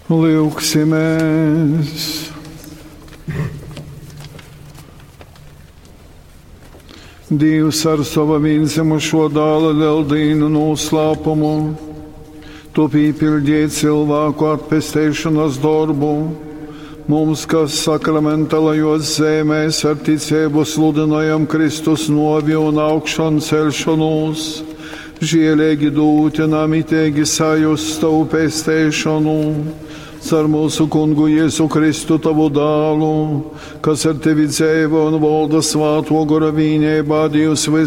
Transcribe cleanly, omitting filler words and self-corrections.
Lūksimies! Dievs ar savu vienzimušo dēla Leldīnu noslēpumu, tu piepildīji cilvēku atpestēšanas darbu, mums, kas sakramentālajos zemēs ar ticību sludinājam Kristus novi un augšanu celšanos, žielīgi dūtinām itēgi sajust tavu pestēšanu, ar mūsu kungu Jēzu Kristu tavu dēlu, kas ar tevi dzīvo un valda svāto gara vienībā Dievs